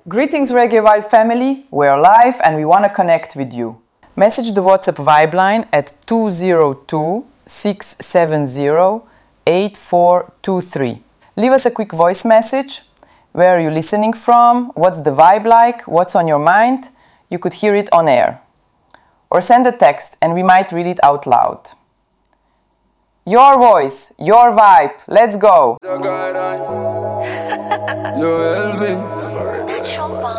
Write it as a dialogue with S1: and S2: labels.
S1: Greetings Reggae Vibe family, we're live and we want to connect with you. Message the WhatsApp Vibe line at 202-670-8423. Leave us a quick voice message. Where are you listening from? What's the vibe like? What's on your mind? You could hear it on air. Or send a text and we might read it out loud. Your voice, your vibe, let's go!